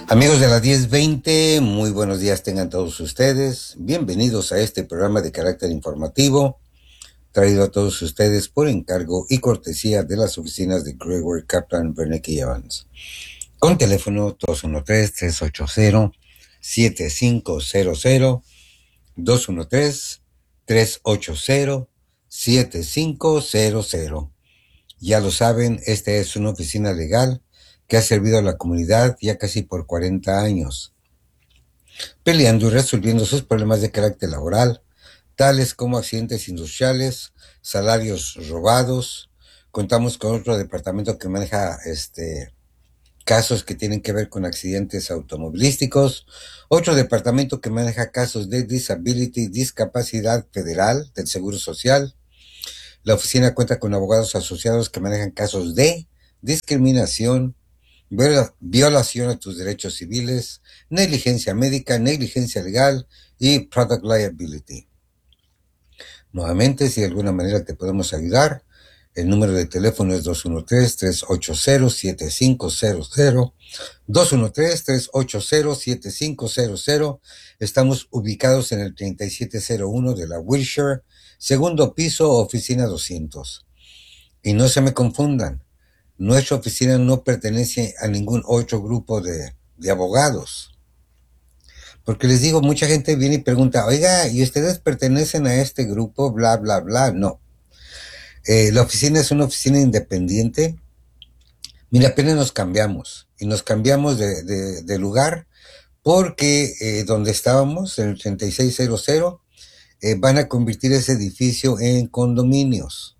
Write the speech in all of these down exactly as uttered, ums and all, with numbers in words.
Amigos de la diez veinte, muy buenos días tengan todos ustedes. Bienvenidos a este programa de carácter informativo, traído a todos ustedes por encargo y cortesía de las oficinas de Gregory Kaplan, Bernanke y Evans. Con teléfono dos uno tres, tres ocho cero, siete cinco cero cero, dos uno tres, tres ocho cero, siete cinco cero cero. Ya lo saben, esta es una oficina legal que ha servido a la comunidad ya casi por cuarenta años, peleando y resolviendo sus problemas de carácter laboral, tales como accidentes industriales, salarios robados. Contamos con otro departamento que maneja este, casos que tienen que ver con accidentes automovilísticos, otro departamento que maneja casos de disability, discapacidad federal del Seguro Social. La oficina cuenta con abogados asociados que manejan casos de discriminación, violación a tus derechos civiles, negligencia médica, negligencia legal y product liability. Nuevamente, si de alguna manera te podemos ayudar, el número de teléfono es dos uno tres, tres ocho cero, siete cinco cero cero, dos uno tres, tres ocho cero, siete cinco cero cero. Estamos ubicados en el treinta y siete cero uno de la Wilshire, segundo piso, oficina doscientos. Y no se me confundan, nuestra oficina no pertenece a ningún otro grupo de, de abogados. Porque les digo, mucha gente viene y pregunta, oiga, ¿y ustedes pertenecen a este grupo? Bla, bla, bla. No. Eh, la oficina es una oficina independiente. Mira, apenas nos cambiamos. Y nos cambiamos de, de, de lugar porque eh, donde estábamos, en el treinta y seis cero cero, eh, van a convertir ese edificio en condominios.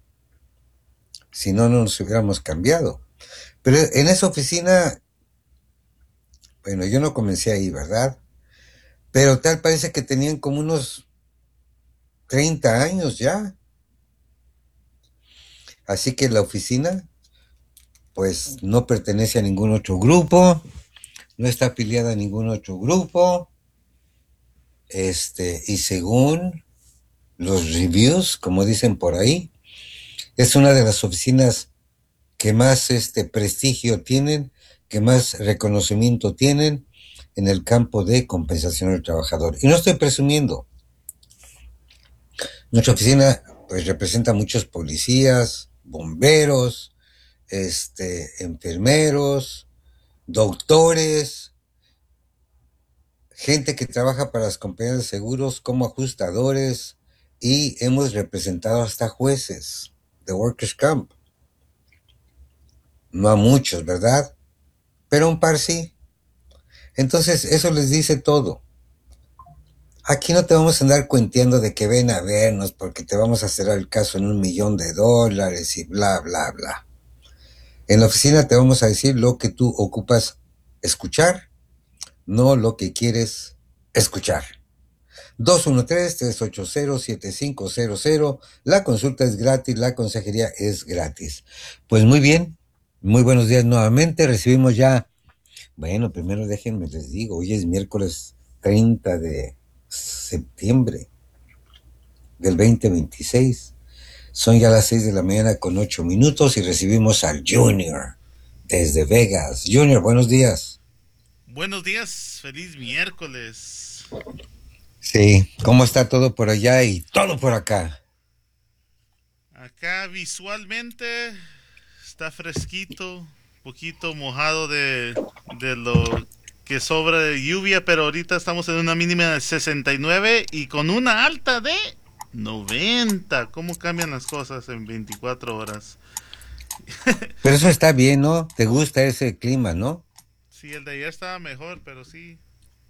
Si no, no nos hubiéramos cambiado. Pero en esa oficina, bueno, yo no comencé ahí, ¿verdad? Pero tal parece que tenían como unos treinta años ya. Así que la oficina, pues no pertenece a ningún otro grupo, no está afiliada a ningún otro grupo. Este, y según los reviews, como dicen por ahí, es una de las oficinas que más este prestigio tienen, que más reconocimiento tienen en el campo de compensación al trabajador. Y no estoy presumiendo. Nuestra oficina pues representa a muchos policías, bomberos, este, enfermeros, doctores, gente que trabaja para las compañías de seguros como ajustadores, y hemos representado hasta jueces de Workers' Camp. No a muchos, ¿verdad? Pero un par sí. Entonces eso les dice todo. Aquí no te vamos a andar cuenteando de que ven a vernos porque te vamos a cerrar el caso en un millón de dólares y bla, bla, bla. En la oficina te vamos a decir lo que tú ocupas escuchar, no lo que quieres escuchar. dos uno tres, tres ocho cero, siete cinco cero cero. La consulta es gratis, la consejería es gratis. Pues muy bien, muy buenos días nuevamente. Recibimos ya, bueno, primero déjenme les digo, hoy es miércoles treinta de septiembre del veinte veintiséis. Son ya las seis de la mañana con ocho minutos y recibimos al Junior desde Vegas. Junior, buenos días. Buenos días, feliz miércoles. Sí, ¿cómo está todo por allá y todo por acá? Acá visualmente está fresquito, poquito mojado de, de lo que sobra de lluvia, pero ahorita estamos en una mínima de sesenta y nueve y con una alta de noventa. ¿Cómo cambian las cosas en veinticuatro horas? Pero eso está bien, ¿no? ¿Te gusta ese clima, no? Sí, el de ayer estaba mejor, pero sí.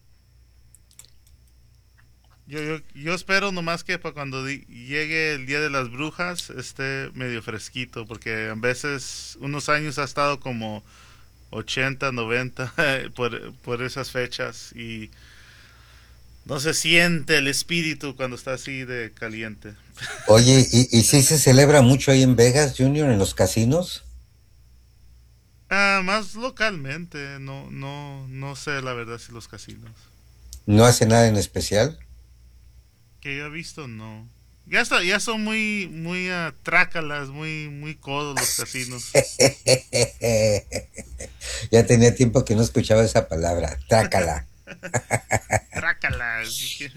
Yo, yo, yo espero nomás que para cuando di- llegue el Día de las Brujas esté medio fresquito, porque a veces unos años ha estado como ochenta, noventa por, por esas fechas y no se siente el espíritu cuando está así de caliente. Oye, ¿y, y sí se celebra mucho ahí en Vegas, Junior, en los casinos? Ah, más localmente, no, no, no sé la verdad si los casinos. ¿No hace nada en especial? Que yo he visto, no. Ya está, ya son muy, muy uh, trácalas, muy, muy codos los casinos. Ya tenía tiempo que no escuchaba esa palabra, trácala. Trácalas.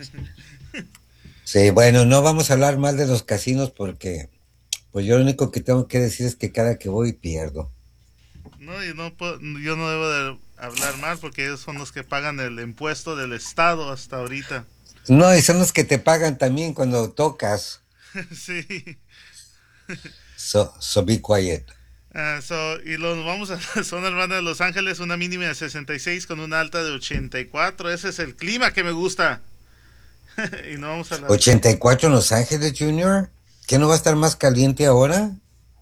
Sí, bueno, no vamos a hablar mal de los casinos porque, pues yo lo único que tengo que decir es que cada que voy pierdo. No, yo no, puedo- yo no debo de hablar mal porque ellos son los que pagan el impuesto del Estado hasta ahorita. No, y son los que te pagan también cuando tocas. Sí. So, so be quiet. Ah, so, y los vamos a la zona urbana de Los Ángeles, una mínima de sesenta y seis con una alta de ochenta y cuatro. Ese es el clima que me gusta. Y no vamos a las... ochenta y cuatro en Los Ángeles, Junior. ¿Qué no va a estar más caliente ahora?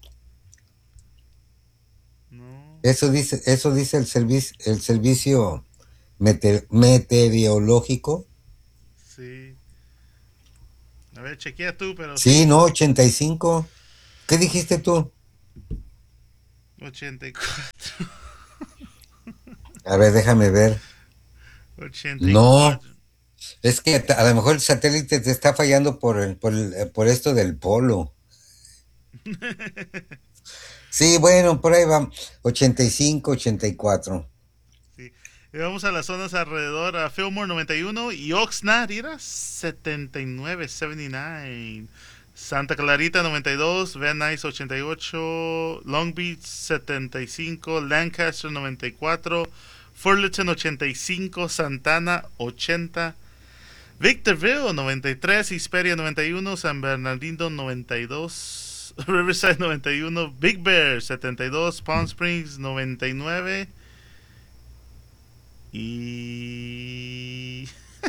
No, Eso dice, eso dice el servicio, el servicio meteor- meteorológico. sí. A ver, chequea tú, pero Sí, sí. no, ochenta y cinco. ¿Qué dijiste tú? ochenta y cuatro. A ver, déjame ver. No, ochenta y cuatro. es que a lo mejor el satélite te está fallando por el, por el- eh, por esto del polo. Sí, bueno, por ahí va. ochenta y cinco, ochenta y cuatro. Sí. Y vamos a las zonas alrededor, a Fillmore noventa y uno y Oxnard, era setenta y nueve, setenta y nueve. Santa Clarita noventa y dos, Van Nuys ochenta y ocho, Long Beach setenta y cinco, Lancaster noventa y cuatro, Fullerton ochenta y cinco, Santana ochenta, Victorville noventa y tres, Hesperia noventa y uno, San Bernardino noventa y dos, Riverside noventa y uno, Big Bear setenta y dos, Palm Springs noventa y nueve y...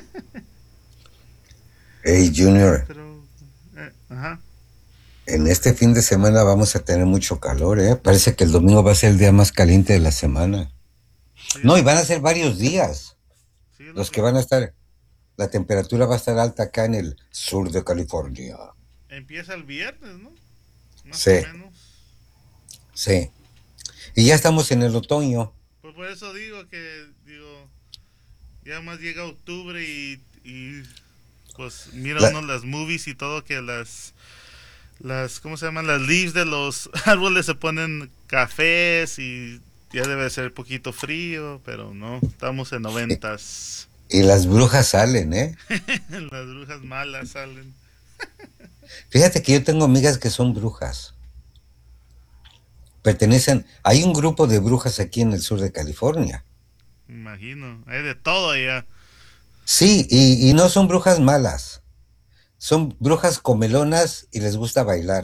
Hey, Junior, Otro... eh, ajá. en este fin de semana vamos a tener mucho calor, ¿eh? Parece que el domingo va a ser el día más caliente de la semana. Sí, es No, y lo van que, a ser varios días sí, es lo los que que van a estar. La temperatura va a estar alta acá en el sur de California. empieza el viernes, ¿no? Más o Sí, menos. sí. Y ya estamos en el otoño. Pues por eso digo que, digo, ya más llega octubre y, y pues mira La- uno las movies y todo que las, las, ¿cómo se llaman? Las leaves de los árboles se ponen cafés y ya debe ser poquito frío, pero no, estamos en noventas. y las brujas salen, ¿eh? Las brujas malas salen. Fíjate que yo tengo amigas que son brujas. Pertenecen, hay un grupo de brujas aquí en el sur de California. Me imagino, hay de todo allá. Sí, y, y no son brujas malas. Son brujas comelonas y les gusta bailar.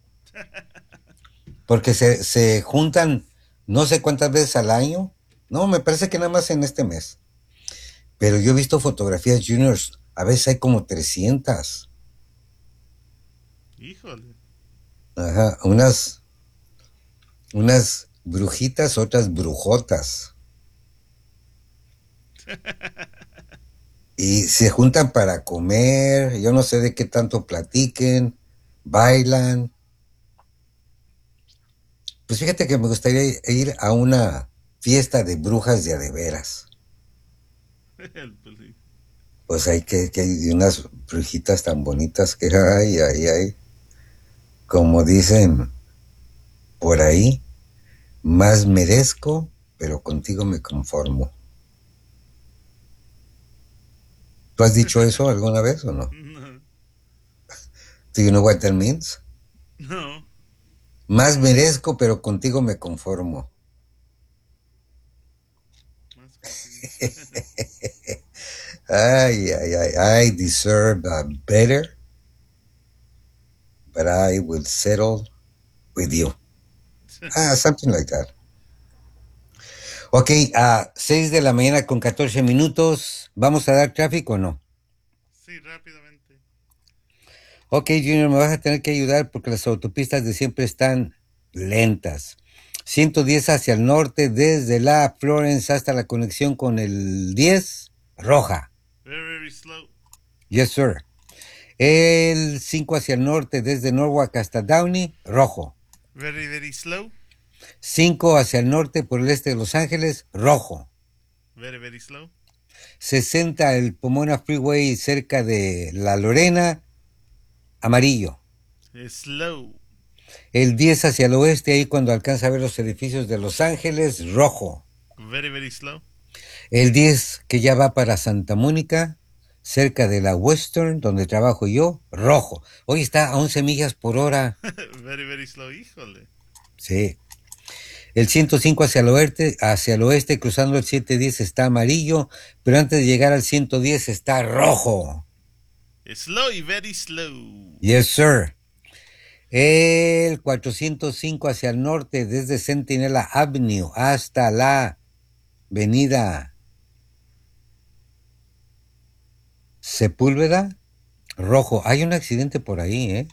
Porque se, se juntan no sé cuántas veces al año. No, me parece que nada más en este mes. Pero yo he visto fotografías juniors. A veces hay como trescientas. Híjole. Ajá, unas, unas brujitas, otras brujotas. Y se juntan para comer. Yo no sé de qué tanto platiquen. Bailan. Pues fíjate que me gustaría ir a una fiesta de brujas de a de veras. El peli- Pues hay que, que hay unas brujitas tan bonitas que hay, hay, hay. Como dicen por ahí, más merezco, pero contigo me conformo. ¿Tú has dicho eso alguna vez o no? No, Do you know what that means? no. Más merezco, pero contigo me conformo. Más contigo. Ay, ay, ay, I deserve uh, better, but I will settle with you. Ah, something like that. Ok, a seis de la mañana con catorce minutos. ¿Vamos a dar tráfico o no? Sí, rápidamente. Ok, Junior, me vas a tener que ayudar porque las autopistas de siempre están lentas. ciento diez hacia el norte, desde la Florence hasta la conexión con el diez, roja. Very, very slow. Yes, sir. El cinco hacia el norte, desde Norwalk hasta Downey, rojo. Very, very slow. cinco hacia el norte por el este de Los Ángeles, rojo. Very, very slow. sesenta el Pomona Freeway cerca de La Lorena, amarillo. Slow. El diez hacia el oeste, ahí cuando alcanza a ver los edificios de Los Ángeles, rojo. Very, very slow. El diez que ya va para Santa Mónica, cerca de la Western, donde trabajo yo, rojo. Hoy está a once millas por hora. Very, very slow. Híjole. Sí. El ciento cinco hacia el oeste, hacia el oeste, cruzando el setecientos diez está amarillo, pero antes de llegar al ciento diez está rojo. Slow y very slow. Yes, sir. El cuatrocientos cinco hacia el norte, desde Centinela Avenue hasta la avenida Sepúlveda, rojo. Hay un accidente por ahí, ¿eh?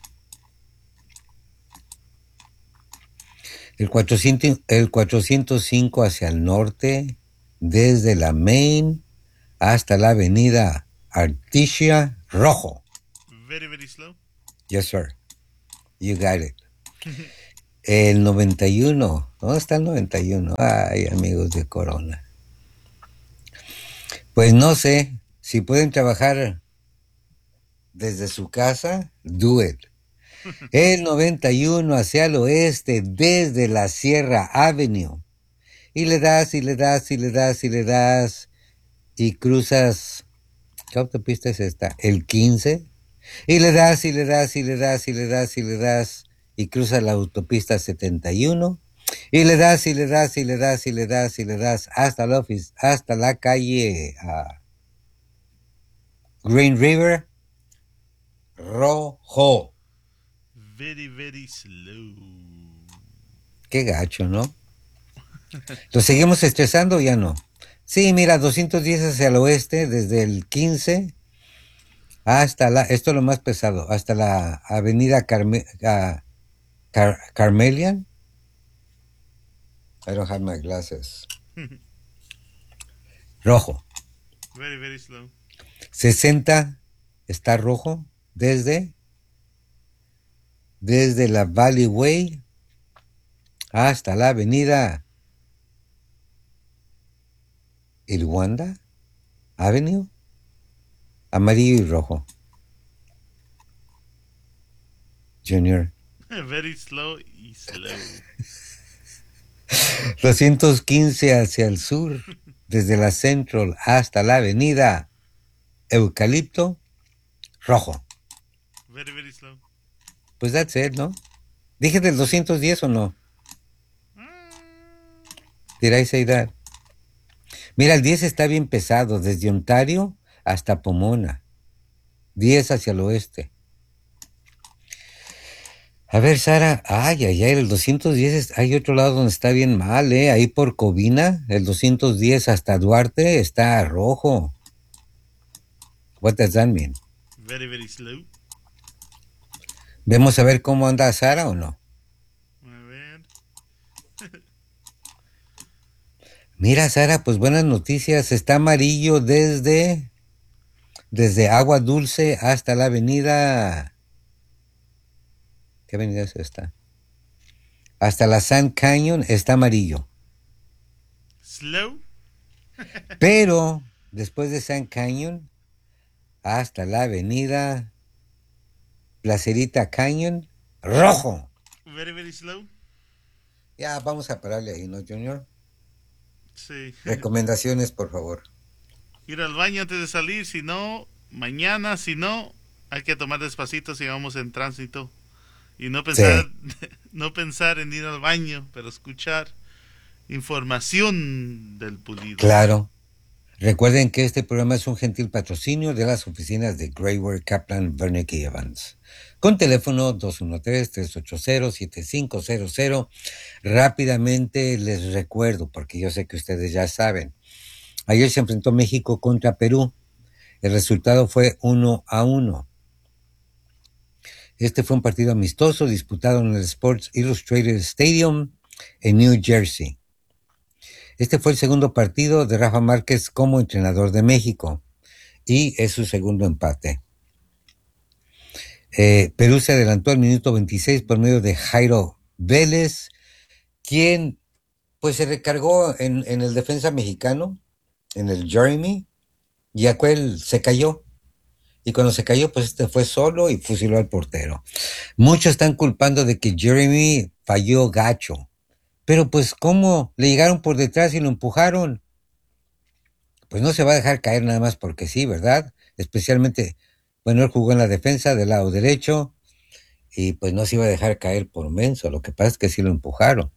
El cuatrocientos, el cuatrocientos cinco hacia el norte, desde la Main hasta la avenida Artesia, rojo. Very, very slow. Yes, sir. You got it. El noventa y uno. ¿Dónde está el noventa y uno? Ay, amigos de Corona. Pues no sé. Si pueden trabajar desde su casa, do it. El noventa y uno hacia el oeste, desde la Sierra Avenue. Y le das, y le das, y le das, y le das. Y cruzas. ¿Qué autopista es esta? El quince. Y le das, y le das, y le das, y le das, y le das. Y cruzas la autopista setenta y uno. Y le das, y le das, y le das, y le das, y le das. Hasta la, hasta la calle uh, Green River. Rojo. Very, very slow. Qué gacho, ¿no? ¿Lo seguimos estresando o ya no? Sí, mira, doscientos diez hacia el oeste, desde el quince hasta la, esto es lo más pesado, hasta la avenida Carme, uh, Car, Carmelian. I don't have my glasses. Rojo. Very, very slow. sesenta está rojo desde desde la Valley Way hasta la avenida Irwanda Avenue, amarillo y rojo. Junior. Very slow y slow. doscientos quince hacia el sur, desde la Central hasta la avenida Eucalipto, rojo. Very, very slow. Pues that's it, ¿no? ¿Dije del doscientos diez o no? Did I say that? Mira, el diez está bien pesado, desde Ontario hasta Pomona. diez hacia el oeste. A ver, Sara, ay, ay, ay, el doscientos diez, hay otro lado donde está bien mal, ¿eh? Ahí por Covina, el doscientos diez hasta Duarte está rojo. What does that mean? Very, very slow. ¿Vemos a ver cómo anda Sara o no? A ver. Mira, Sara, pues buenas noticias. Está amarillo desde, desde Agua Dulce hasta la avenida... ¿Qué avenida es esta? Hasta la Sand Canyon está amarillo. Slow. Pero después de Sand Canyon hasta la avenida Placerita Canyon, rojo. Very, very slow. Ya, vamos a pararle ahí, ¿no, Junior? Sí. Recomendaciones, por favor. Ir al baño antes de salir, si no, mañana, si no, hay que tomar despacito si vamos en tránsito. Y no pensar, sí. no pensar en ir al baño, pero escuchar información del pulido. Claro. Recuerden que este programa es un gentil patrocinio de las oficinas de Grayware, Kaplan, Wernick y Evans. Con teléfono dos uno tres, tres ocho cero, siete cinco cero cero. Rápidamente les recuerdo, porque yo sé que ustedes ya saben. Ayer se enfrentó México contra Perú. El resultado fue uno a uno. Este fue un partido amistoso disputado en el Sports Illustrated Stadium en New Jersey. Este fue el segundo partido de Rafa Márquez como entrenador de México y es su segundo empate. Eh, Perú se adelantó al minuto veintiséis por medio de Jairo Vélez, quien pues se recargó en, en el defensa mexicano, en el Jeremy, y aquel se cayó. y cuando se cayó, pues este fue solo y fusiló al portero. Muchos están culpando de que Jeremy falló gacho, pero pues ¿cómo? Le llegaron por detrás y lo empujaron. Pues no se va a dejar caer nada más porque sí, ¿verdad? Especialmente, bueno, él jugó en la defensa del lado derecho y pues no se iba a dejar caer por menso. Lo que pasa es que sí lo empujaron.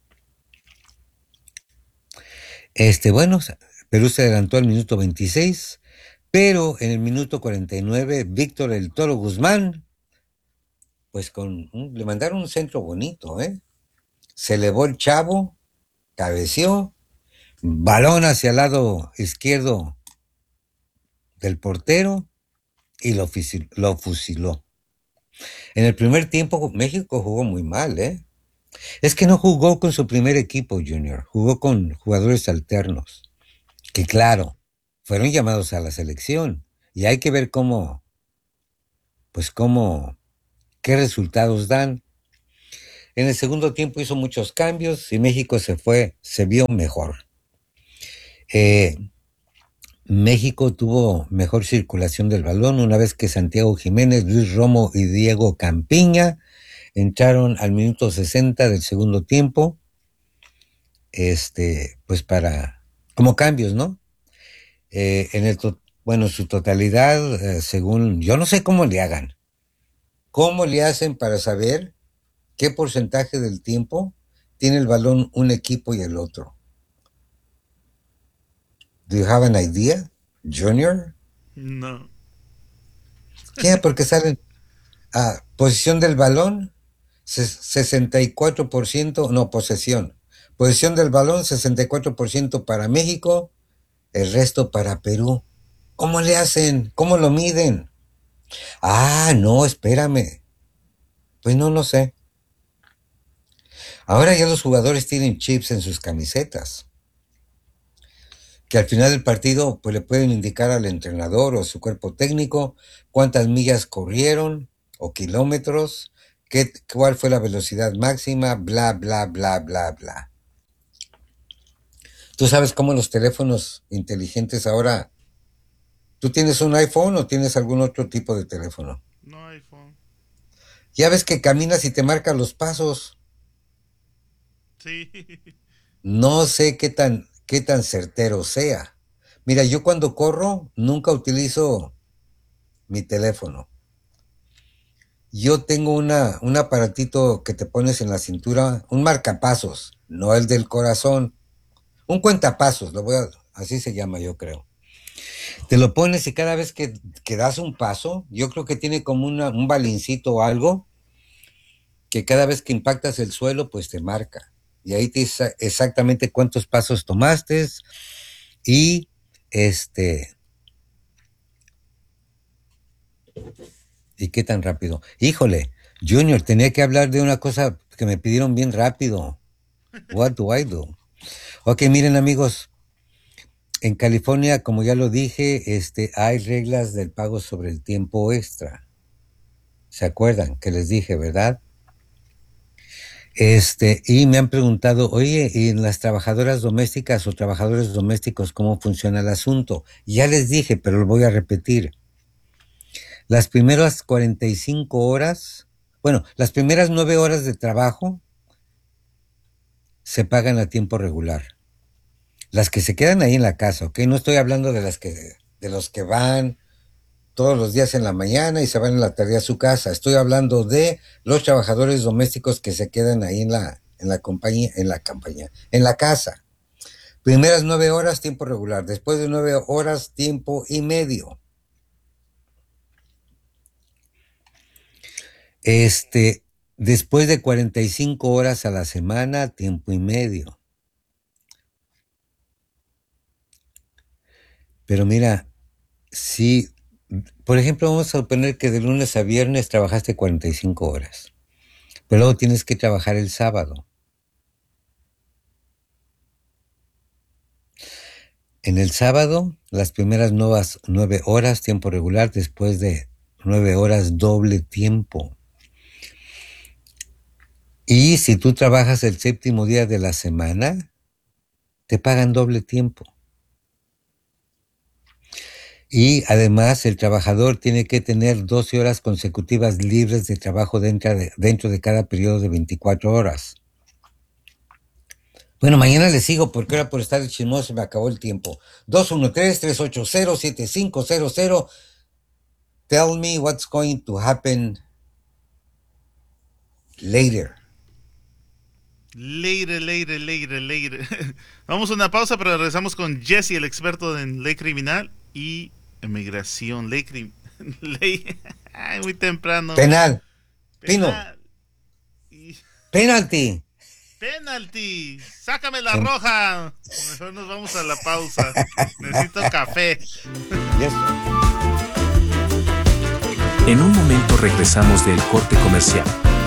Este, bueno, Perú se adelantó al minuto veintiséis, pero en el minuto cuarenta y nueve, Víctor el Toro Guzmán, pues con un- le mandaron un centro bonito, ¿eh? Se elevó el chavo, cabeció, balón hacia el lado izquierdo del portero y lo, fusil- lo fusiló. En el primer tiempo México jugó muy mal, ¿eh? Es que no jugó con su primer equipo, Junior, jugó con jugadores alternos, que claro, fueron llamados a la selección y hay que ver cómo, pues cómo, qué resultados dan. En el segundo tiempo hizo muchos cambios y México se fue, se vio mejor. Eh, México tuvo mejor circulación del balón una vez que Santiago Jiménez, Luis Romo y Diego Campiña entraron al minuto sesenta del segundo tiempo, este, pues para, como cambios, ¿no? Eh, en el, to- bueno, su totalidad, eh, según, yo no sé cómo le hagan, cómo le hacen para saber qué porcentaje del tiempo tiene el balón un equipo y el otro. Do you have an idea, Junior? No. ¿Qué? Porque salen a posición del balón, sesenta y cuatro por ciento, no, posesión. Posesión del balón, sesenta y cuatro por ciento para México, el resto para Perú. ¿Cómo le hacen? ¿Cómo lo miden? Ah, no, espérame. Pues no, no sé. Ahora ya los jugadores tienen chips en sus camisetas, que al final del partido pues le pueden indicar al entrenador o a su cuerpo técnico cuántas millas corrieron o kilómetros, qué, cuál fue la velocidad máxima, bla, bla, bla, bla, bla. Tú sabes cómo los teléfonos inteligentes ahora, ¿tú tienes un iPhone o tienes algún otro tipo de teléfono? No iPhone. Ya ves que caminas y te marca los pasos. Sí. No sé qué tan, qué tan certero sea. Mira, yo cuando corro nunca utilizo mi teléfono. Yo tengo una, un aparatito que te pones en la cintura, un marcapasos, no el del corazón, un cuentapasos, lo voy a, así se llama, yo creo. Te lo pones y cada vez que, que das un paso, yo creo que tiene como una, un balincito o algo, que cada vez que impactas el suelo, pues te marca. Y ahí te dice exactamente cuántos pasos tomaste y este, y qué tan rápido. Híjole, Junior, tenía que hablar de una cosa que me pidieron bien rápido. What do I do? Ok, miren amigos, en California, como ya lo dije, este, hay reglas del pago sobre el tiempo extra. ¿Se acuerdan que les dije, verdad? Este, y me han preguntado, oye, ¿y en las trabajadoras domésticas o trabajadores domésticos cómo funciona el asunto? Ya les dije, pero lo voy a repetir. Las primeras cuarenta y cinco horas, bueno, las primeras nueve horas de trabajo se pagan a tiempo regular. Las que se quedan ahí en la casa, ¿ok? No estoy hablando de las que, de los que van todos los días en la mañana y se van en la tarde a su casa. Estoy hablando de los trabajadores domésticos que se quedan ahí en la, en la compañía, en la campaña, en la casa. Primeras nueve horas, tiempo regular. Después de nueve horas, tiempo y medio. Este, después de cuarenta y cinco horas a la semana, tiempo y medio. Pero mira, si, por ejemplo, vamos a suponer que de lunes a viernes trabajaste cuarenta y cinco horas, pero luego tienes que trabajar el sábado. En el sábado, las primeras nuevas nueve horas, tiempo regular, después de nueve horas, doble tiempo. Y si tú trabajas el séptimo día de la semana, te pagan doble tiempo. Y además el trabajador tiene que tener doce horas consecutivas libres de trabajo dentro de, dentro de cada periodo de veinticuatro horas. Bueno, mañana les sigo porque ahora por estar chismoso me acabó el tiempo. dos uno tres, tres ocho cero, siete cinco cero cero. Tell me what's going to happen later. Later, later, later, later. Vamos a una pausa, pero regresamos con Jesse, el experto en ley criminal y inmigración. Ley criminal. Ley. Ay, muy temprano. Penal. Pino. Penal. Y... Penalty. Penalty. Sácame la roja. Mejor nos vamos a la pausa. Necesito café. Yes. En un momento regresamos del corte comercial.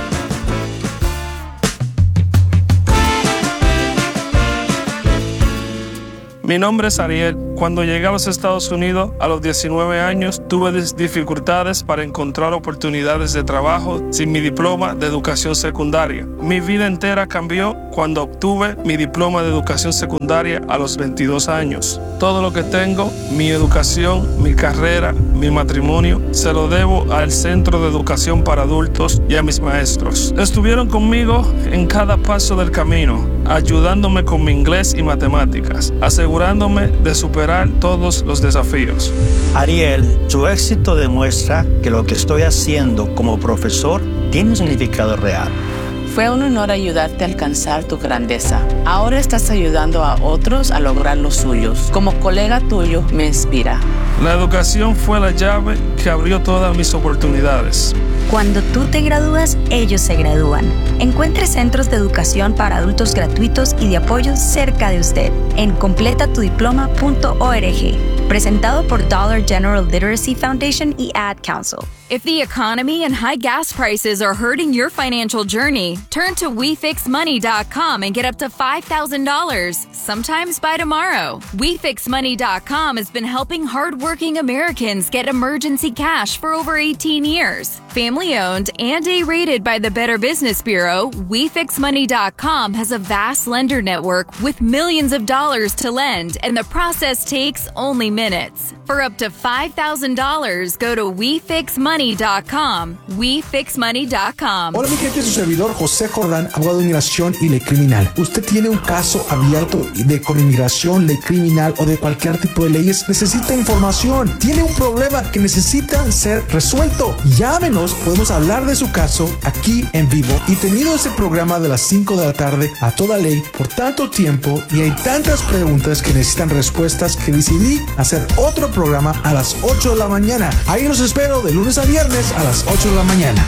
Mi nombre es Ariel. Cuando llegué a los Estados Unidos a los diecinueve años, tuve dificultades para encontrar oportunidades de trabajo sin mi diploma de educación secundaria. Mi vida entera cambió cuando obtuve mi diploma de educación secundaria a los veintidós años. Todo lo que tengo, mi educación, mi carrera, mi matrimonio, se lo debo al Centro de Educación para Adultos y a mis maestros. Estuvieron conmigo en cada paso del camino, ayudándome con mi inglés y matemáticas, asegurándome de superar todos los desafíos. Ariel, tu éxito demuestra que lo que estoy haciendo como profesor tiene un significado real. Fue un honor ayudarte a alcanzar tu grandeza. Ahora estás ayudando a otros a lograr los suyos. Como colega tuyo, me inspira. La educación fue la llave que abrió todas mis oportunidades. Cuando tú te gradúas, ellos se gradúan. Encuentre centros de educación para adultos gratuitos y de apoyo cerca de usted en completa tu diploma punto org. Presentado por Dollar General Literacy Foundation y Ad Council. If the economy and high gas prices are hurting your financial journey, turn to we fix money dot com and get up to five thousand dollars, sometimes by tomorrow. we fix money dot com has been helping hardworking Americans get emergency cash for over eighteen years. Family-owned and A-rated by the Better Business Bureau, we fix money dot com has a vast lender network with millions of dollars to lend, and the process takes only minutes. For up to five thousand dollars, go to we fix money dot com. we fix money dot com. Hola mi gente, su servidor José Jordán, abogado de inmigración y ley criminal. ¿Usted tiene un caso abierto de con inmigración, ley criminal o de cualquier tipo de leyes? Necesita información. ¿Tiene un problema que necesita ser resuelto? Llámenos, podemos hablar de su caso aquí en vivo. Y tenido ese programa de las cinco de la tarde a toda ley por tanto tiempo y hay tantas preguntas que necesitan respuestas que decidí hacer otro programa a las ocho de la mañana. Ahí los espero de lunes a viernes a las ocho de la mañana.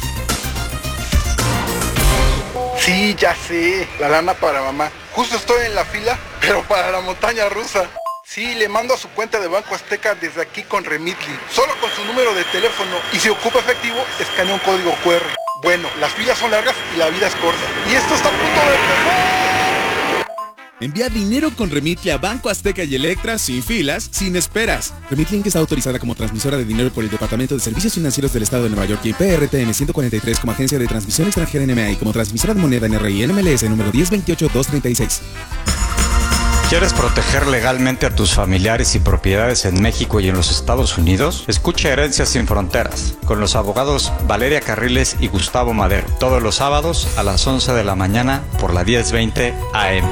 Sí, ya sé, la lana para mamá. Justo estoy en la fila, pero para la montaña rusa. Sí, le mando a su cuenta de Banco Azteca desde aquí con Remitly. Solo con su número de teléfono y si ocupa efectivo, escanea un código cu erre. Bueno, las filas son largas y la vida es corta. Y esto está a punto de empezar. Envía dinero con Remitly a Banco Azteca y Electra sin filas, sin esperas. Remitly está autorizada como transmisora de dinero por el Departamento de Servicios Financieros del Estado de Nueva York y P R T N ciento cuarenta y tres como agencia de transmisión extranjera N M A y como transmisora de moneda N R I N M L S número diez veintiocho dos treinta y seis. ¿Quieres proteger legalmente a tus familiares y propiedades en México y en los Estados Unidos? Escucha Herencias sin Fronteras con los abogados Valeria Carriles y Gustavo Madero todos los sábados a las once de la mañana por la diez veinte A M.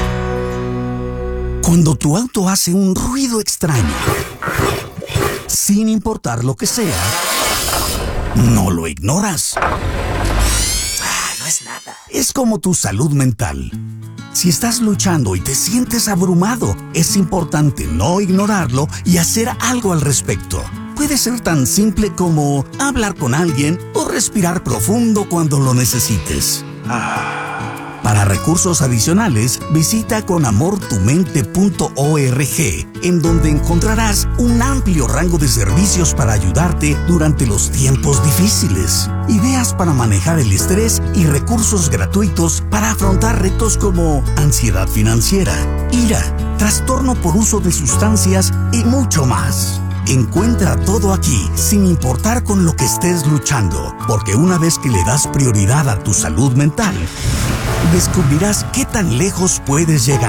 Cuando tu auto hace un ruido extraño, sin importar lo que sea, no lo ignoras. Ah, no es nada. Es como tu salud mental. Si estás luchando y te sientes abrumado, es importante no ignorarlo y hacer algo al respecto. Puede ser tan simple como hablar con alguien o respirar profundo cuando lo necesites. Ah. Para recursos adicionales, visita con amor tu mente punto org, en donde encontrarás un amplio rango de servicios para ayudarte durante los tiempos difíciles, ideas para manejar el estrés y recursos gratuitos para afrontar retos como ansiedad financiera, ira, trastorno por uso de sustancias y mucho más. Encuentra todo aquí, sin importar con lo que estés luchando, porque una vez que le das prioridad a tu salud mental, descubrirás qué tan lejos puedes llegar.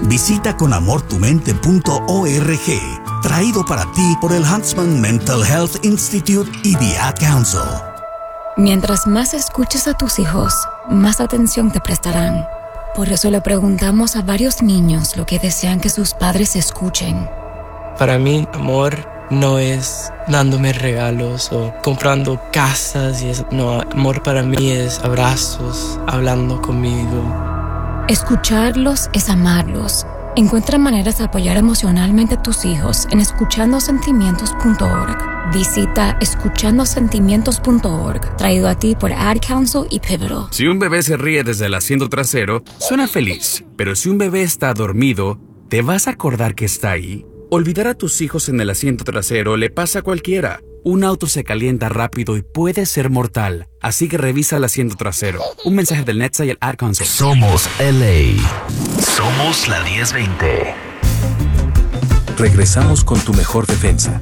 Visita con amor tu mente punto org, traído para ti por el Huntsman Mental Health Institute y The Ad Council. Mientras más escuches a tus hijos, más atención te prestarán. Por eso le preguntamos a varios niños lo que desean que sus padres escuchen. Para mí, amor no es dándome regalos o comprando casas y eso. No, amor para mí es abrazos, hablando conmigo. Escucharlos es amarlos. Encuentra maneras de apoyar emocionalmente a tus hijos en escuchando sentimientos punto org. Visita escuchando sentimientos punto org, traído a ti por Ad Council y Pivotal. Si un bebé se ríe desde el asiento trasero, suena feliz. Pero si un bebé está dormido, ¿te vas a acordar que está ahí? Olvidar a tus hijos en el asiento trasero le pasa a cualquiera. Un auto se calienta rápido y puede ser mortal, así que revisa el asiento trasero. Un mensaje del NHTSA y el Ad Council. Somos L A. Somos la diez veinte. Regresamos con tu mejor defensa.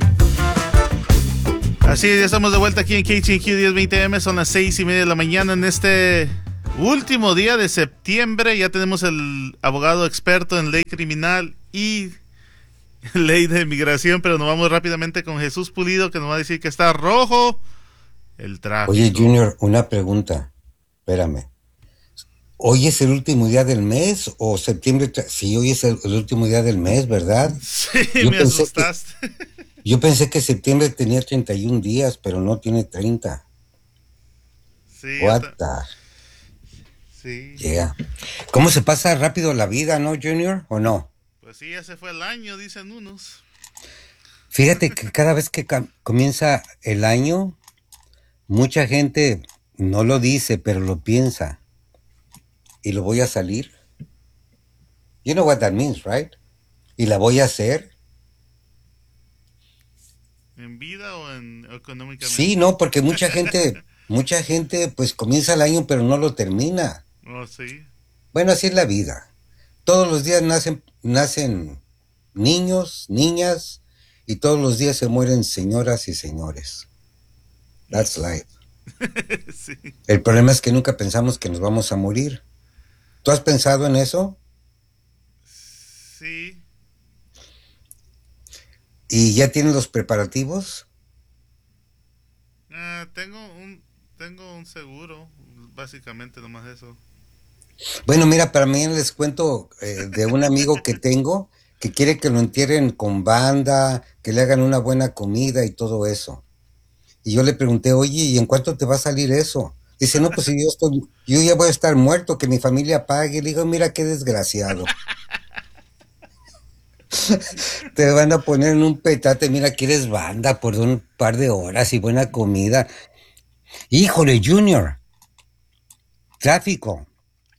Así, ya estamos de vuelta aquí en K T N Q diez veinte M. Son las seis y media de la mañana en este último día de septiembre. Ya tenemos el abogado experto en ley criminal y ley de inmigración, pero nos vamos rápidamente con Jesús Pulido, que nos va a decir que está rojo el tráfico. Oye, Junior, una pregunta. Espérame. ¿Hoy es el último día del mes o septiembre? Sí, hoy es el, el último día del mes, ¿verdad? Sí, yo me asustaste. Que, yo pensé que septiembre tenía treinta y un días, pero no tiene treinta. Sí. What hasta... the... Sí. Yeah. ¿Cómo se pasa rápido la vida, no, Junior? ¿O no? Pues sí, ya se fue el año, dicen unos. Fíjate que cada vez que comienza el año, mucha gente no lo dice, pero lo piensa. Y lo voy a salir. You know what that means, right? Y la voy a hacer. ¿En vida o en económicamente? Sí, no, porque mucha gente, mucha gente pues comienza el año pero no lo termina. Oh, sí. Bueno, así es la vida. Todos los días nacen, nacen niños, niñas, y todos los días se mueren señoras y señores. That's life. Sí. El problema es que nunca pensamos que nos vamos a morir. ¿Tú has pensado en eso? Sí. ¿Y ya tienes los preparativos? Uh, tengo un tengo un seguro, básicamente nomás eso. Bueno, mira, para mí les cuento eh, de un amigo que tengo que quiere que lo entierren con banda, que le hagan una buena comida y todo eso. Y yo le pregunté, oye, ¿y en cuánto te va a salir eso? Dice, no, pues si yo estoy, yo ya voy a estar muerto, que mi familia pague. Le digo, mira qué desgraciado. Te van a poner en un petate, mira, quieres banda por un par de horas y buena comida. Híjole, Junior. Tráfico.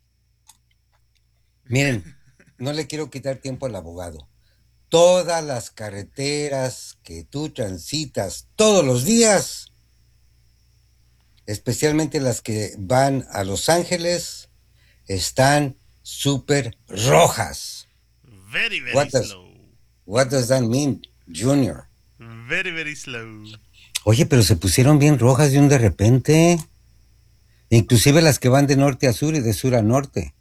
Miren, no le quiero quitar tiempo al abogado. Todas las carreteras que tú transitas todos los días, especialmente las que van a Los Ángeles, están súper rojas. Very, very what does, slow. What does that mean, Junior? Very, very slow. Oye, pero se pusieron bien rojas de un de repente. Inclusive las que van de norte a sur y de sur a norte.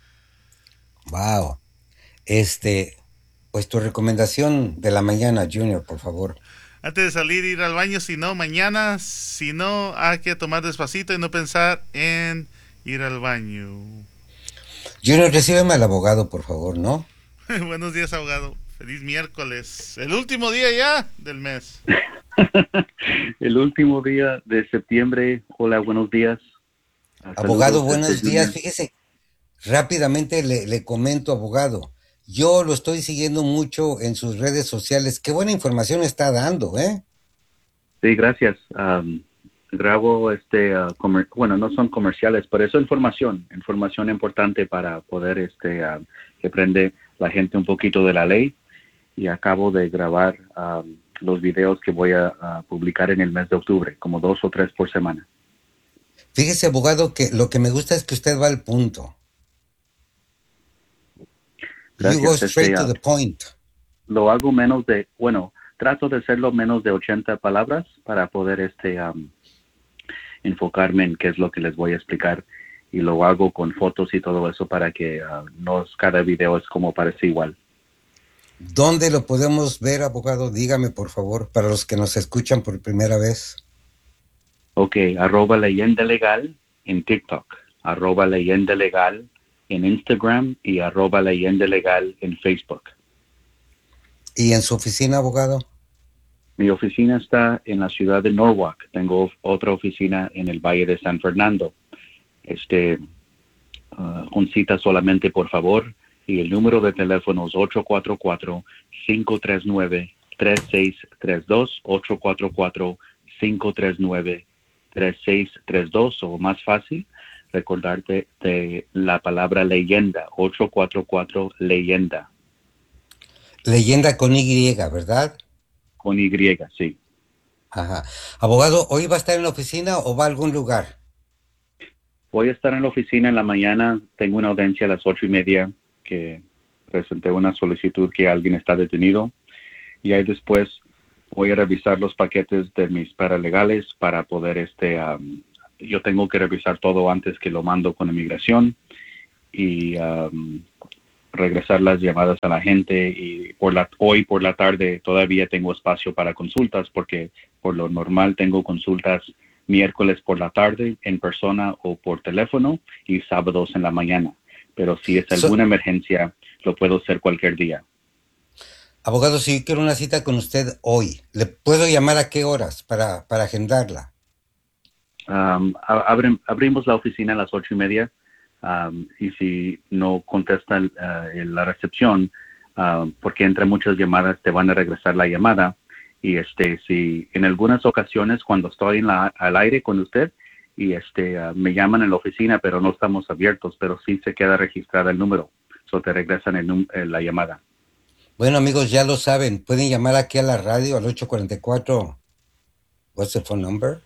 Wow. Este, pues tu recomendación de la mañana, Junior, por favor. Antes de salir, ir al baño, si no, mañana, si no, hay que tomar despacito y no pensar en ir al baño. Junior, recíbeme al abogado, por favor, ¿no? Buenos días, abogado. Feliz miércoles. El último día ya del mes. El último día de septiembre. Hola, buenos días. Abogado, buenos días. Fíjese, rápidamente le, le comento, abogado. Yo lo estoy siguiendo mucho en sus redes sociales. Qué buena información está dando, ¿eh? Sí, gracias. Um, grabo, este, uh, comer- bueno, no son comerciales, pero eso es información, información importante para poder, este, uh, que aprende la gente un poquito de la ley. Y acabo de grabar um, los videos que voy a, a publicar en el mes de octubre, como dos o tres por semana. Fíjese, abogado, que lo que me gusta es que usted va al punto. Gracias, you go straight este, to the point. Lo hago menos de, bueno, trato de hacerlo menos de ochenta palabras para poder este um, enfocarme en qué es lo que les voy a explicar y lo hago con fotos y todo eso para que uh, no cada video es como parece igual. ¿Dónde lo podemos ver, abogado? Dígame, por favor, para los que nos escuchan por primera vez. Ok, arroba leyenda legal en TikTok, arroba leyenda legal en Instagram y arroba leyenda legal en Facebook. ¿Y en su oficina, abogado? Mi oficina está en la ciudad de Norwalk. Tengo otra oficina en el Valle de San Fernando. Este, uh, un cita solamente, por favor. Y el número de teléfono es ocho cuatro cuatro, cinco tres nueve, tres seis tres dos, ocho cuatro cuatro, cinco tres nueve, tres seis tres dos, o más fácil, recordarte de la palabra leyenda, ocho cuatro cuatro, leyenda. Leyenda con Y, ¿verdad? Con Y, sí. Ajá. Abogado, ¿hoy va a estar en la oficina o va a algún lugar? Voy a estar en la oficina en la mañana. Tengo una audiencia a las ocho y media que presenté una solicitud que alguien está detenido. Y ahí después voy a revisar los paquetes de mis paralegales para poder, este, um, yo tengo que revisar todo antes que lo mando con inmigración y um, regresar las llamadas a la gente. Y por la, hoy por la tarde todavía tengo espacio para consultas porque por lo normal tengo consultas miércoles por la tarde en persona o por teléfono y sábados en la mañana. Pero si es alguna so, emergencia, lo puedo hacer cualquier día. Abogado, si yo quiero una cita con usted hoy, ¿le puedo llamar a qué horas para, para agendarla? Um, abrim, abrimos la oficina a las ocho y media um, y si no contesta uh, la recepción, uh, porque entre muchas llamadas te van a regresar la llamada. Y este, si en algunas ocasiones cuando estoy en la, al aire con usted y este uh, me llaman en la oficina, pero no estamos abiertos, pero sí se queda registrada el número, so te regresan el, el, la llamada. Bueno, amigos, ya lo saben, pueden llamar aquí a la radio al ocho cuatro cuatro. What's the phone number?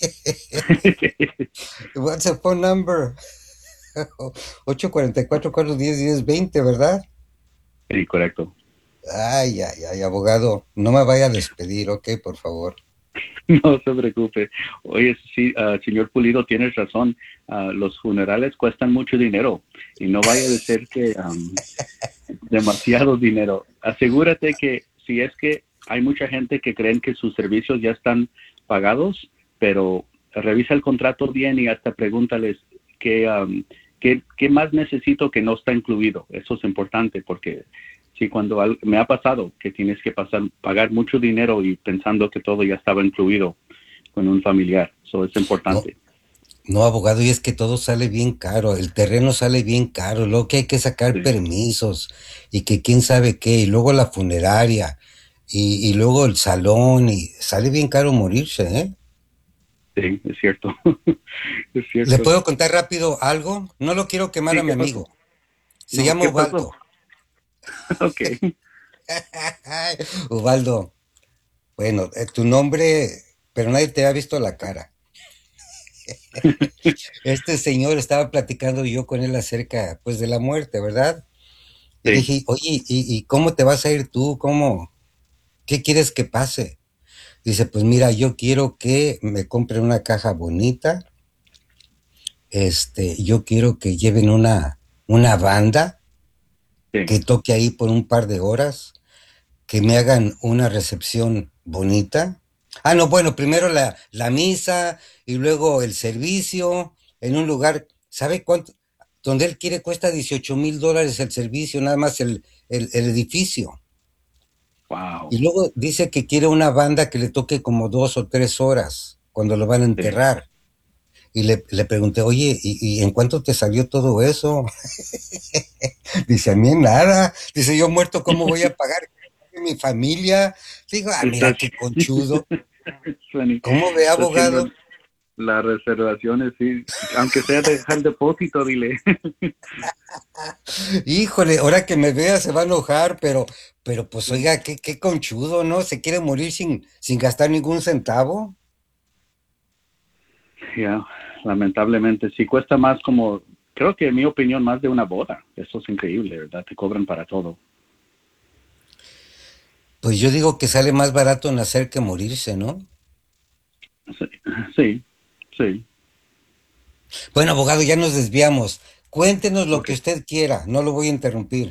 What's the phone number? ocho cuatro cuatro, cuatro uno cero, uno cero dos cero, ¿verdad? Sí, correcto. Ay, ay, ay, abogado, no me vaya a despedir, ok, por favor. No se preocupe. Oye, sí, uh, señor Pulido, tienes razón. Uh, los funerales cuestan mucho dinero y no vaya a decir que um, demasiado dinero. Asegúrate que si es que hay mucha gente que creen que sus servicios ya están pagados, pero revisa el contrato bien y hasta pregúntales qué, um, qué, qué más necesito que no está incluido. Eso es importante porque sí, cuando al, me ha pasado que tienes que pasar, pagar mucho dinero y pensando que todo ya estaba incluido con un familiar. Eso es importante. No, no, abogado, y es que todo sale bien caro. El terreno sale bien caro. Luego que hay que sacar sí. permisos y que quién sabe qué. Y luego la funeraria y, y luego el salón. Y sale bien caro morirse, ¿eh? Sí, es cierto. Es cierto. ¿Le puedo contar rápido algo? No lo quiero quemar sí, a mi amigo. Pasó? Se no, llama Ubaldo. Ok. Ubaldo, bueno, eh, tu nombre, pero nadie te ha visto la cara. Este señor estaba platicando yo con él acerca, pues, de la muerte, ¿verdad? Y sí. dije, oye, ¿y, ¿y cómo te vas a ir tú? ¿Cómo? ¿Qué quieres que pase? Dice, pues mira, yo quiero que me compren una caja bonita, este, yo quiero que lleven una, una banda, sí. que toque ahí por un par de horas, que me hagan una recepción bonita. Ah, no, bueno, primero la, la misa y luego el servicio en un lugar, ¿sabe cuánto? Donde él quiere cuesta dieciocho mil dólares el servicio, nada más el, el, el edificio. Wow. Y luego dice que quiere una banda que le toque como dos o tres horas cuando lo van a enterrar. Sí. Y le, le pregunté, oye, ¿y, ¿y en cuánto te salió todo eso? Dice, a mí nada. Dice, yo muerto, ¿cómo voy a pagar mi familia? Digo, ah, mira qué conchudo. ¿Cómo ve, abogado? Las reservaciones, sí. Aunque sea dejar depósito, dile. Híjole, ahora que me vea se va a enojar, pero, pero pues oiga, qué, qué conchudo, ¿no? ¿Se quiere morir sin, sin gastar ningún centavo? Ya, yeah, lamentablemente sí cuesta más como, creo que en mi opinión más de una boda. Eso es increíble, ¿verdad? Te cobran para todo. Pues yo digo que sale más barato nacer que morirse, ¿no? Sí, sí, sí. Bueno, abogado, ya nos desviamos. Cuéntenos lo Ok. que usted quiera, no lo voy a interrumpir.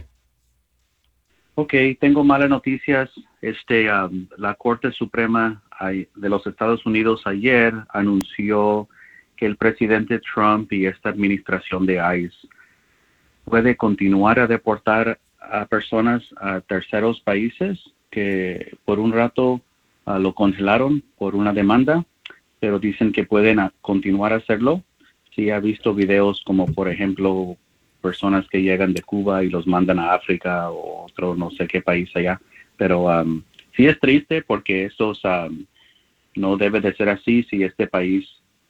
Ok, tengo malas noticias. Este, um, la Corte Suprema ay- de los Estados Unidos ayer anunció que el presidente Trump y esta administración de ICE puede continuar a deportar a personas a terceros países que por un rato uh, lo congelaron por una demanda, pero dicen que pueden a- continuar a hacerlo. Sí, ha visto videos como, por ejemplo, personas que llegan de Cuba y los mandan a África o otro no sé qué país allá. Pero um, sí es triste porque estos um, no debe de ser así si este país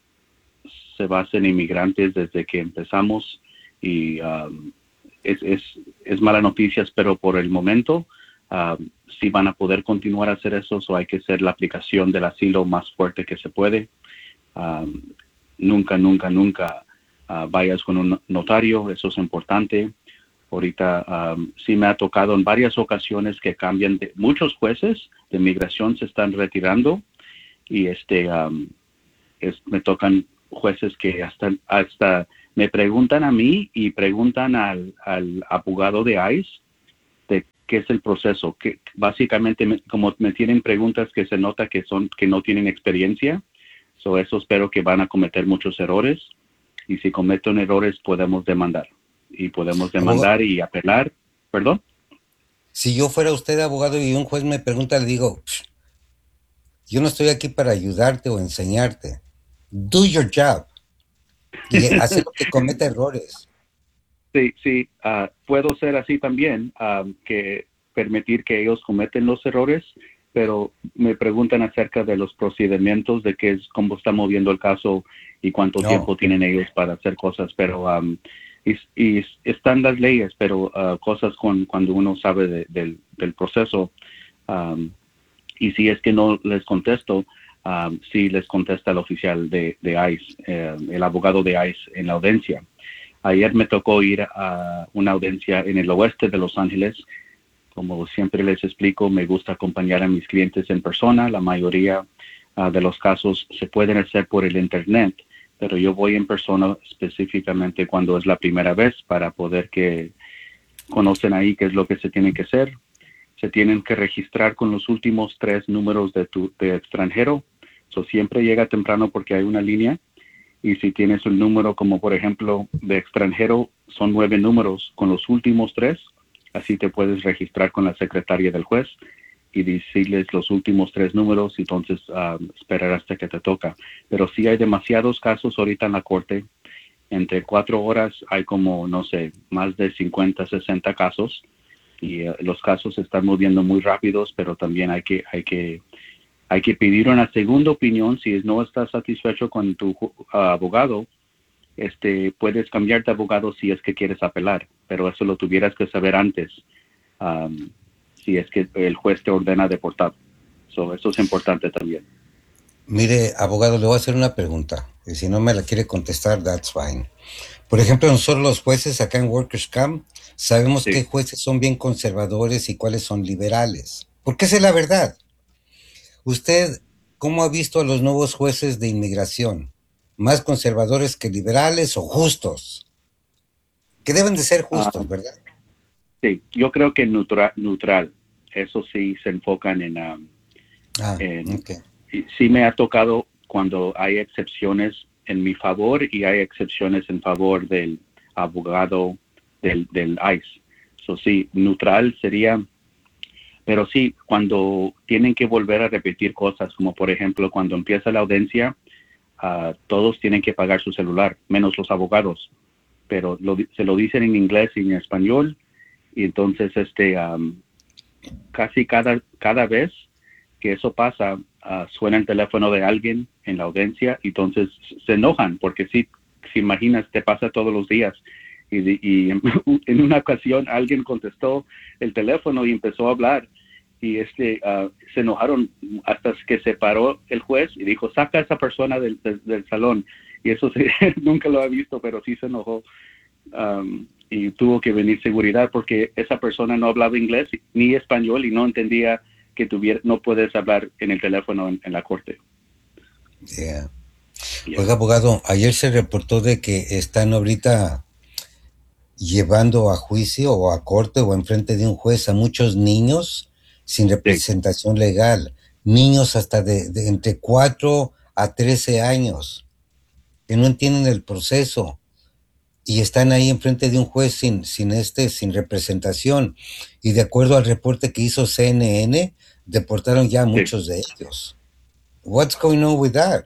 se basa en inmigrantes desde que empezamos y um, es, es, es mala noticias, pero por el momento um, sí van a poder continuar a hacer eso, o hay que hacer la aplicación del asilo más fuerte que se puede. Um, nunca, nunca, nunca uh, vayas con un notario, eso es importante. Ahorita um, sí me ha tocado en varias ocasiones que cambian, de, muchos jueces de migración se están retirando y este um, es, me tocan jueces que hasta, hasta me preguntan a mí y preguntan al, al abogado de ICE de qué es el proceso, que básicamente me, como me tienen preguntas que se nota que son que no tienen experiencia. So eso espero que van a cometer muchos errores y si cometen errores podemos demandar y podemos demandar y apelar. ¿Perdón? Si yo fuera usted abogado y un juez me pregunta, le digo, yo no estoy aquí para ayudarte o enseñarte. Do your job. Y hace lo que cometa errores. Sí, sí, uh, puedo ser así también, um, que permitir que ellos cometen los errores, pero me preguntan acerca de los procedimientos, de qué es, cómo está moviendo el caso y cuánto No. tiempo tienen ellos para hacer cosas, pero um, y, y están las leyes, pero uh, cosas con cuando uno sabe de, del, del proceso, um, y si es que no les contesto, um, sí les contesta el oficial de, de ICE, eh, el abogado de ICE en la audiencia. Ayer me tocó ir a una audiencia en el oeste de Los Ángeles. Como siempre les explico, me gusta acompañar a mis clientes en persona. La mayoría uh, de los casos se pueden hacer por el internet, pero yo voy en persona específicamente cuando es la primera vez para poder que conocen ahí qué es lo que se tiene que hacer. Se tienen que registrar con los últimos tres números de tu de extranjero. So, siempre llega temprano porque hay una línea. Y si tienes un número como, por ejemplo, de extranjero, son nueve números con los últimos tres. Así te puedes registrar con la secretaria del juez y decirles los últimos tres números y entonces uh, esperar hasta que te toca. Pero sí hay demasiados casos ahorita en la corte. Entre cuatro horas hay como, no sé, más de cincuenta, sesenta casos. Y uh, los casos se están moviendo muy rápidos, pero también hay que... Hay que Hay que pedir una segunda opinión. Si no estás satisfecho con tu uh, abogado, este, puedes cambiar de abogado si es que quieres apelar, pero eso lo tuvieras que saber antes, um, si es que el juez te ordena deportar. So, eso es importante también. Mire, abogado, le voy a hacer una pregunta, y si no me la quiere contestar, that's fine. Por ejemplo, nosotros los jueces acá en Workers' Camp sabemos Sí. qué jueces son bien conservadores y cuáles son liberales, porque esa es la verdad. ¿Usted cómo ha visto a los nuevos jueces de inmigración? ¿Más conservadores que liberales o justos? Que deben de ser justos, Ah, ¿verdad? Sí, yo creo que neutral, neutral. Eso sí se enfocan en... um, Ah, en ok. y sí me ha tocado cuando hay excepciones en mi favor y hay excepciones en favor del abogado del, del ICE. So, sí, neutral sería... Pero sí, cuando tienen que volver a repetir cosas, como por ejemplo cuando empieza la audiencia, uh, todos tienen que pagar su celular, menos los abogados. Pero lo, se lo dicen en inglés y en español, y entonces este um, casi cada, cada vez que eso pasa, uh, suena el teléfono de alguien en la audiencia, y entonces se enojan, porque si, si imaginas, te pasa todos los días. Y, y en, en una ocasión alguien contestó el teléfono y empezó a hablar y este uh, se enojaron hasta que se paró el juez y dijo, saca a esa persona del, del, del salón. Y eso se, nunca lo ha visto, pero sí se enojó. Um, y tuvo que venir seguridad porque esa persona no hablaba inglés ni español y no entendía que tuviera, no puedes hablar en el teléfono en, en la corte. Yeah. Oiga, abogado, ayer se reportó de que están ahorita llevando a juicio o a corte o enfrente de un juez a muchos niños sin representación sí. legal, niños hasta de, de entre cuatro a trece años, que no entienden el proceso y están ahí enfrente de un juez sin, sin este, sin representación. Y de acuerdo al reporte que hizo C N N, deportaron ya a muchos sí. de ellos. What's going on with that?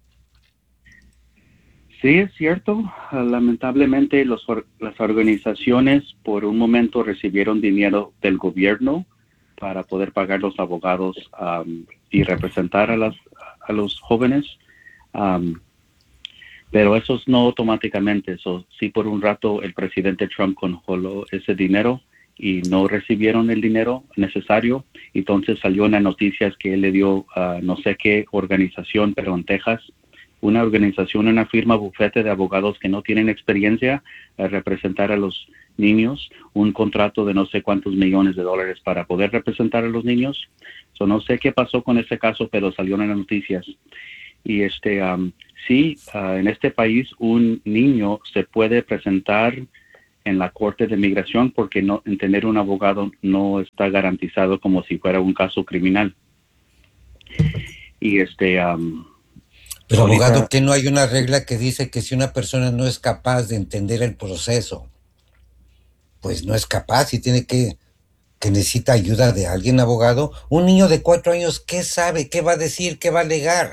Sí, es cierto. Lamentablemente los, las organizaciones por un momento recibieron dinero del gobierno para poder pagar los abogados um, y representar a, las, a los jóvenes. Um, pero eso no automáticamente. Eso, sí, por un rato el presidente Trump congeló ese dinero y no recibieron el dinero necesario. Entonces salió en las noticias que él le dio a uh, no sé qué organización, pero en Texas, una organización, una firma, bufete de abogados que no tienen experiencia a representar a los niños, un contrato de no sé cuántos millones de dólares para poder representar a los niños. So, no sé qué pasó con ese caso, pero salió en las noticias. Y este, um, sí, uh, en este país un niño se puede presentar en la Corte de Migración porque no, en tener un abogado no está garantizado como si fuera un caso criminal. Y este... Um, Pero ahorita, abogado, ¿que no hay una regla que dice que si una persona no es capaz de entender el proceso, pues no es capaz y tiene que, que necesita ayuda de alguien, abogado? Un niño de cuatro años, ¿qué sabe? ¿Qué va a decir? ¿Qué va a alegar?